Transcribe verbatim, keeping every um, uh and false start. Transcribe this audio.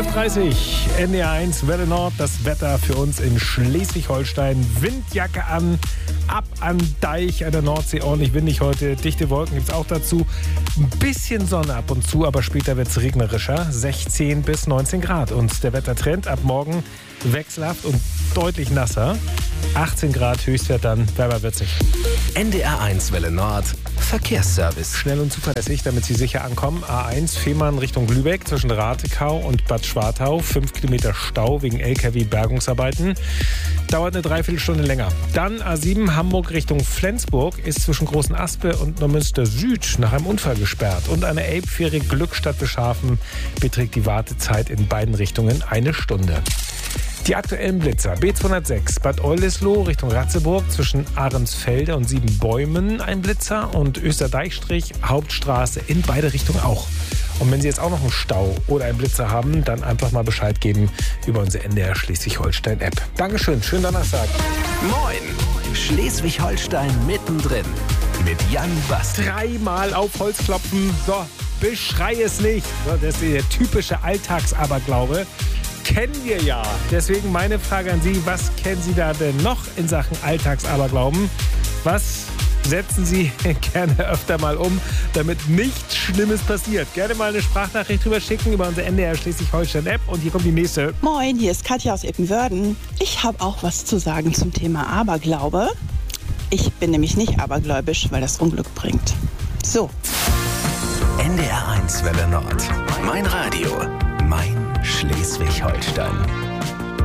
zwölf Uhr dreißig, N D R eins, Welle Nord, das Wetter für uns in Schleswig-Holstein. Windjacke an, ab an Deich, an der Nordsee, ordentlich windig heute. Dichte Wolken gibt es auch dazu. Ein bisschen Sonne ab und zu, aber später wird es regnerischer. sechzehn bis neunzehn Grad. Und der Wettertrend ab morgen wechselhaft und deutlich nasser. achtzehn Grad Höchstwert, dann wärmer wird sich. N D R eins Welle Nord, Verkehrsservice. Schnell und zuverlässig, damit Sie sicher ankommen. A eins Fehmarn Richtung Lübeck zwischen Ratekau und Bad Schwartau. fünf Kilometer Stau wegen L K W-Bergungsarbeiten. Dauert eine Dreiviertelstunde länger. Dann A sieben Hamburg Richtung Flensburg ist zwischen Großen Aspe und Neumünster Süd nach einem Unfall gesperrt. Und eine Elbfähre Glückstadt Beschafen beträgt die Wartezeit in beiden Richtungen eine Stunde. Die aktuellen Blitzer. B zweihundertsechs Bad Oldesloe Richtung Ratzeburg zwischen Ahrensfelde und Siebenbäumen ein Blitzer und Österdeichstrich Hauptstraße in beide Richtungen auch. Und wenn Sie jetzt auch noch einen Stau oder einen Blitzer haben, dann einfach mal Bescheid geben über unsere N D R Schleswig-Holstein-App. Dankeschön, schönen Donnerstag. Moin, Schleswig-Holstein mittendrin mit Jan Bast. Dreimal auf Holz klopfen, so, beschrei es nicht. So, das ist der typische Alltagsaberglaube. Kennen wir ja. Deswegen meine Frage an Sie, was kennen Sie da denn noch in Sachen Alltagsaberglauben? Was setzen Sie gerne öfter mal um, damit nichts Schlimmes passiert? Gerne mal eine Sprachnachricht drüber schicken über unsere N D R Schleswig-Holstein-App. Und hier kommt die nächste. Moin, hier ist Katja aus Ippenwörden. Ich habe auch was zu sagen zum Thema Aberglaube. Ich bin nämlich nicht abergläubisch, weil das Unglück bringt. So. N D R eins Welle Nord. Mein Radio. Mein Schleswig-Holstein.